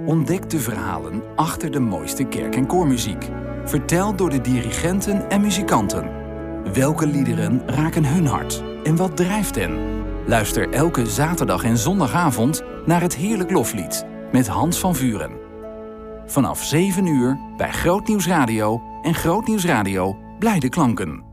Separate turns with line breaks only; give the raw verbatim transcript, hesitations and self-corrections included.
Ontdek de verhalen achter de mooiste kerk- en koormuziek. Verteld door de dirigenten en muzikanten. Welke liederen raken hun hart? En wat drijft hen? Luister elke zaterdag en zondagavond naar het Heerlijk Loflied met Hans van Vuren. Vanaf zeven uur bij Groot Nieuws Radio en Groot Nieuws Radio Blijde Klanken.